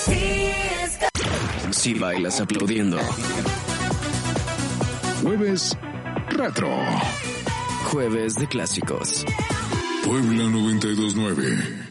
Si bailas aplaudiendo. Jueves Retro. Jueves de clásicos. Puebla 92.9.